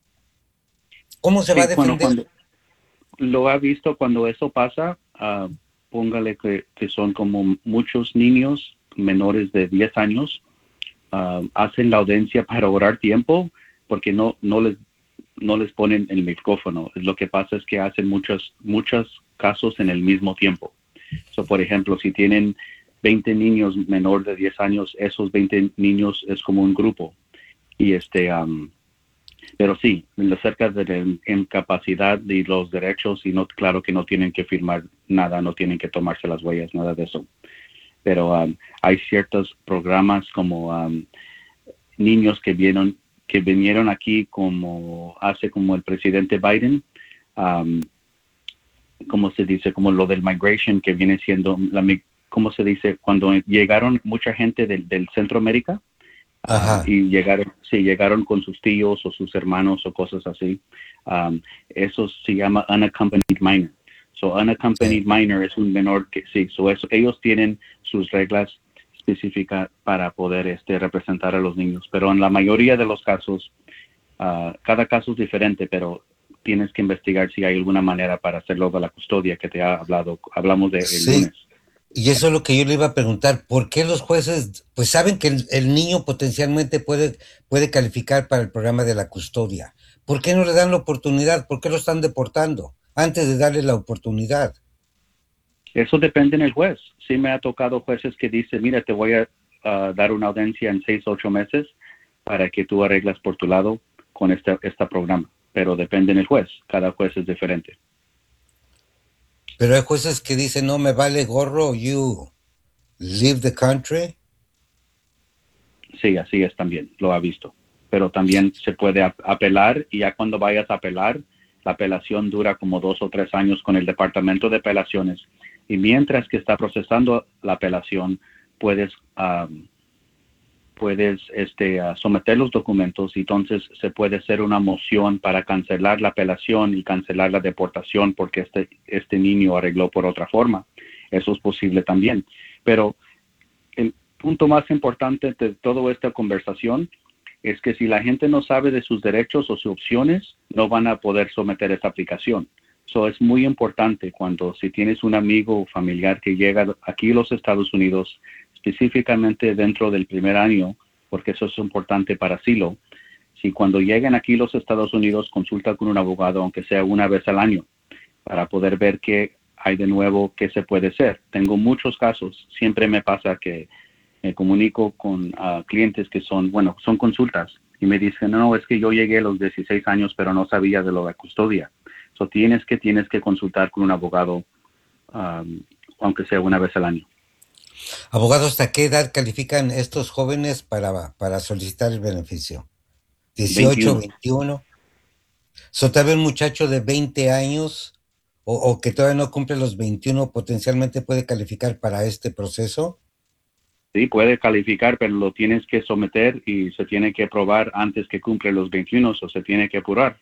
¿Cómo se sí, va a defender? Cuando, cuando lo ha visto cuando eso pasa, uh, póngale que, que son como muchos niños menores de diez años, uh, hacen la audiencia para ahorrar tiempo porque no, no les no les ponen el micrófono. Lo que pasa es que hacen muchos, muchos casos en el mismo tiempo. So, por ejemplo, si tienen veinte niños menor de diez años, esos veinte niños es como un grupo. Y este, um, pero sí, acerca de la incapacidad de los derechos, y no, claro que no tienen que firmar nada, no tienen que tomarse las huellas, nada de eso. Pero um, hay ciertos programas como um, niños que vienen que vinieron aquí como hace como el presidente Biden, um, como se dice, como lo del migration que viene siendo, la, ¿cómo se dice? Cuando llegaron mucha gente del, del Centroamérica uh, y llegaron, sí, llegaron con sus tíos o sus hermanos o cosas así. Um, eso se llama unaccompanied minor. So unaccompanied minor es un menor que sí, so eso, ellos tienen sus reglas específica para poder este, representar a los niños. Pero en la mayoría de los casos, uh, cada caso es diferente, pero tienes que investigar si hay alguna manera para hacerlo de la custodia que te ha hablado. Hablamos de el sí. lunes. Y eso es lo que yo le iba a preguntar. ¿Por qué los jueces, pues saben que el, el niño potencialmente puede, puede calificar para el programa de la custodia? ¿Por qué no le dan la oportunidad? ¿Por qué lo están deportando antes de darle la oportunidad? Eso depende del juez. Sí me ha tocado jueces que dicen, mira, te voy a uh, dar una audiencia en seis, ocho meses para que tú arreglas por tu lado con este, este programa. Pero depende del juez. Cada juez es diferente. Pero hay jueces que dicen, no, me vale gorro, you leave the country. Sí, así es también. Lo ha visto. Pero también se puede ap- apelar y ya cuando vayas a apelar, la apelación dura como dos o tres años con el Departamento de Apelaciones. Y mientras que está procesando la apelación, puedes um, puedes este, uh, someter los documentos y entonces se puede hacer una moción para cancelar la apelación y cancelar la deportación porque este, este niño arregló por otra forma. Eso es posible también. Pero el punto más importante de toda esta conversación es que si la gente no sabe de sus derechos o sus opciones, no van a poder someter esa aplicación. So, es muy importante cuando si tienes un amigo o familiar que llega aquí a los Estados Unidos, específicamente dentro del primer año, porque eso es importante para asilo, si cuando lleguen aquí a los Estados Unidos consulta con un abogado, aunque sea una vez al año, para poder ver qué hay de nuevo, qué se puede hacer. Tengo muchos casos, siempre me pasa que me comunico con uh, clientes que son, bueno, son consultas y me dicen, no, es que yo llegué a los dieciséis años, pero no sabía de lo de custodia. So, tienes que tienes que consultar con un abogado, um, aunque sea una vez al año. Abogado, ¿hasta qué edad califican estos jóvenes para, para solicitar el beneficio? ¿dieciocho, veintiuno? So, tal vez un muchacho de veinte años o, o que todavía no cumple los veintiuno potencialmente puede calificar para este proceso. Sí, puede calificar, pero lo tienes que someter y se tiene que probar antes que cumple los veintiuno, o se tiene que apurar.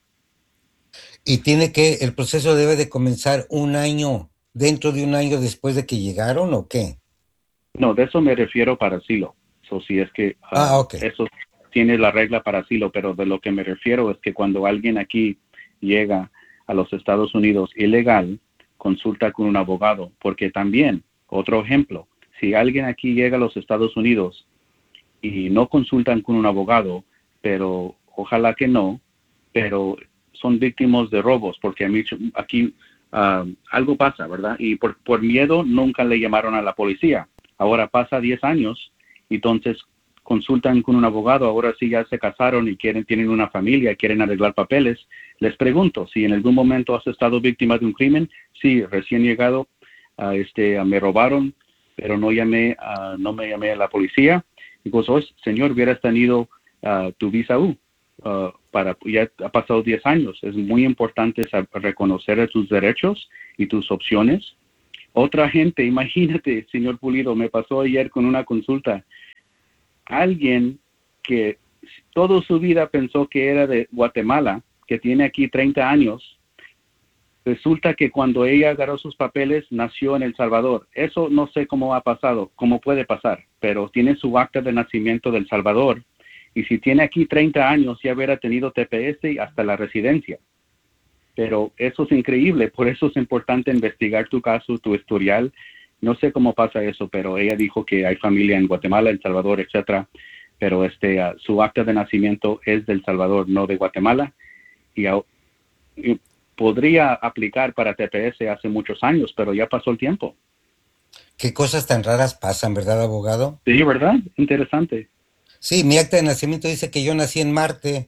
Y tiene que, el proceso debe de comenzar un año, dentro de un año después de que llegaron, ¿o qué? No, de eso me refiero para asilo. So, si es que uh, ah, okay. Eso tiene la regla para asilo, pero de lo que me refiero es que cuando alguien aquí llega a los Estados Unidos ilegal, consulta con un abogado, porque también, otro ejemplo, si alguien aquí llega a los Estados Unidos y no consultan con un abogado, pero ojalá que no, pero son víctimas de robos, porque a mí, aquí uh, algo pasa, ¿verdad? Y por, por miedo nunca le llamaron a la policía. Ahora pasa diez años, entonces consultan con un abogado, ahora sí ya se casaron y quieren, tienen una familia, quieren arreglar papeles. Les pregunto, si en algún momento has estado víctima de un crimen, sí, recién llegado, uh, este, uh, me robaron, pero no llamé, uh, no me llamé a la policía. Digo, oh, señor, hubieras tenido uh, tu visa U. Uh, para, ya ha pasado diez años. Es muy importante saber, reconocer tus derechos y tus opciones. Otra gente, imagínate, señor Pulido, me pasó ayer con una consulta. Alguien que toda su vida pensó que era de Guatemala, que tiene aquí treinta años, resulta que cuando ella agarró sus papeles, nació en El Salvador. Eso no sé cómo ha pasado, cómo puede pasar, pero tiene su acta de nacimiento de El Salvador. Y si tiene aquí treinta años, ya hubiera tenido T P S y hasta la residencia. Pero eso es increíble, por eso es importante investigar tu caso, tu historial. No sé cómo pasa eso, pero ella dijo que hay familia en Guatemala, El Salvador, etcétera. Pero este, uh, su acta de nacimiento es de El Salvador, no de Guatemala. Y, uh, y podría aplicar para T P S hace muchos años, pero ya pasó el tiempo. Qué cosas tan raras pasan, ¿verdad, abogado? Sí, ¿verdad? Interesante. Sí, mi acta de nacimiento dice que yo nací en Marte.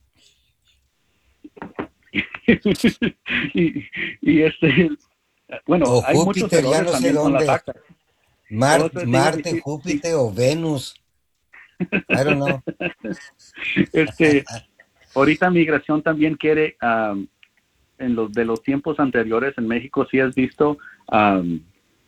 y, y este, bueno, o hay Júpiter, muchos errores ya no sé también con dónde. las actas. Mar Entonces, Marte, sí, Júpiter sí. o Venus. I don't know. Este, ahorita migración también quiere, um, en los de los tiempos anteriores en México, sí has visto um,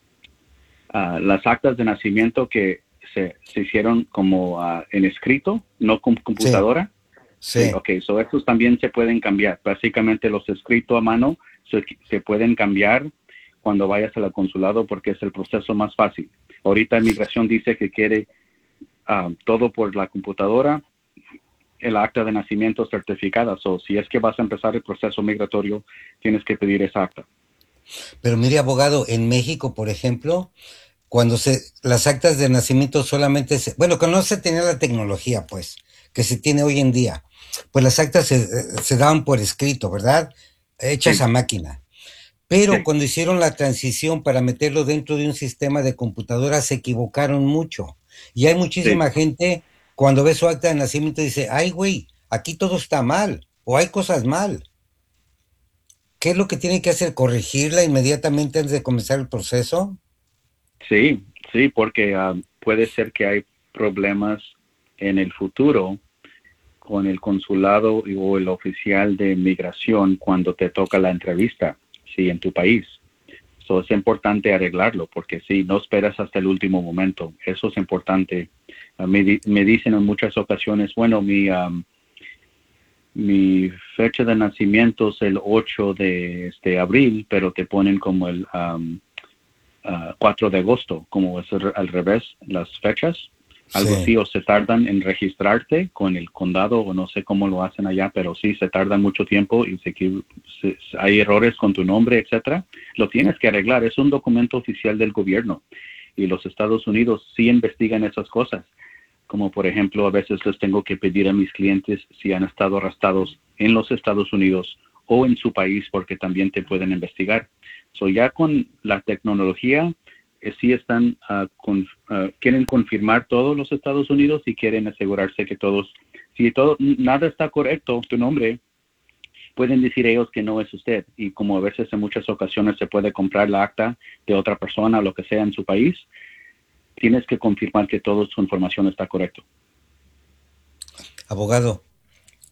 uh, las actas de nacimiento que Se, se hicieron como uh, en escrito, no con computadora. Sí. sí. Ok, so estos también se pueden cambiar. Básicamente los escritos a mano se, se pueden cambiar cuando vayas al consulado porque es el proceso más fácil. Ahorita Migración dice que quiere uh, todo por la computadora, el acta de nacimiento certificada. So, si es que vas a empezar el proceso migratorio, tienes que pedir esa acta. Pero mire, abogado, en México, por ejemplo, cuando se, las actas de nacimiento solamente se, bueno, cuando no se tenía la tecnología, pues, que se tiene hoy en día, pues las actas se, se daban por escrito, ¿verdad? Hechas sí. a máquina. Pero sí. cuando hicieron la transición para meterlo dentro de un sistema de computadora, se equivocaron mucho. Y hay muchísima sí. gente, cuando ve su acta de nacimiento, dice, ay, güey, aquí todo está mal, o hay cosas mal. ¿Qué es lo que tiene que hacer? ¿Corregirla inmediatamente antes de comenzar el proceso? Sí, sí, porque uh, puede ser que hay problemas en el futuro con el consulado o el oficial de migración cuando te toca la entrevista, sí, en tu país. So, es importante arreglarlo porque sí, no esperas hasta el último momento. Eso es importante. Uh, me, di me dicen en muchas ocasiones, bueno, mi, um, mi fecha de nacimiento es el ocho de este, abril, pero te ponen como el... Um, Uh, cuatro de agosto, como es al revés las fechas, algo sí. así, o se tardan en registrarte con el condado, o no sé cómo lo hacen allá, pero sí, se tardan mucho tiempo y se, se, hay errores con tu nombre, etcétera. Lo tienes que arreglar, es un documento oficial del gobierno y los Estados Unidos sí investigan esas cosas, como por ejemplo, a veces les tengo que pedir a mis clientes si han estado arrestados en los Estados Unidos o en su país, porque también te pueden investigar. So, ya con la tecnología, eh, sí están, uh, con, uh, quieren confirmar todos los Estados Unidos y quieren asegurarse que todos, si todo, nada está correcto, tu nombre, pueden decir ellos que no es usted. Y como a veces en muchas ocasiones se puede comprar la acta de otra persona o lo que sea en su país, tienes que confirmar que toda su información está correcta. Abogado,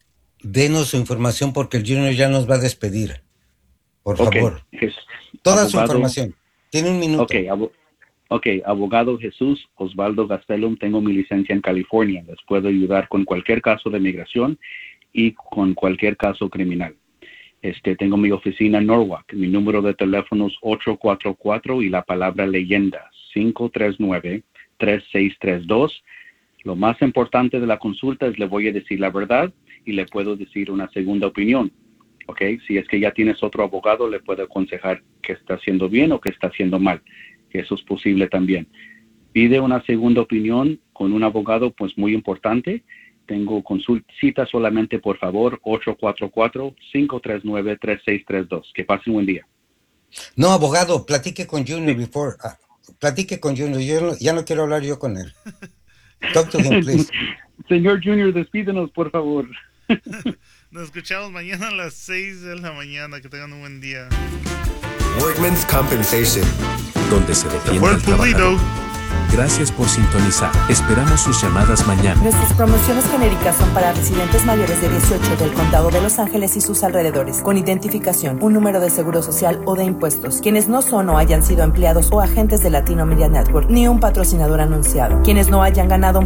denos su información porque el Junior ya nos va a despedir. Por Okay. favor. Jes- Toda abogado- su información. Tiene un minuto. Ok, abo- ok, abogado Jesús Osvaldo Gastelum, tengo mi licencia en California. Les puedo ayudar con cualquier caso de migración y con cualquier caso criminal. Este, tengo mi oficina en Norwalk. Mi número de teléfono es ocho cuatro cuatro y la palabra leyenda cinco tres nueve, tres seis tres dos. Lo más importante de la consulta es le voy a decir la verdad y le puedo decir una segunda opinión. ¿Ok? Si es que ya tienes otro abogado, le puedo aconsejar que está haciendo bien o que está haciendo mal. Que eso es posible también. Pide una segunda opinión con un abogado, pues muy importante. Tengo consulta, cita solamente, por favor, ocho cuatro cuatro, cinco tres nueve, tres seis tres dos. Que pasen un buen día. No, abogado, platique con Junior before. ah, platique con Junior. Yo no- ya no quiero hablar yo con él. Talk to him, please. Señor Junior, despídenos, por favor. Nos escuchamos mañana a las seis de la mañana. Que tengan un buen día. Workman's Compensation. Donde se defiende Fue al el pulido. trabajador. Gracias por sintonizar. Esperamos sus llamadas mañana. Nuestras promociones genéricas son para residentes mayores de dieciocho del condado de Los Ángeles y sus alrededores, con identificación, un número de seguro social o de impuestos, quienes no son o hayan sido empleados o agentes de Latino Media Network, ni un patrocinador anunciado, quienes no hayan ganado un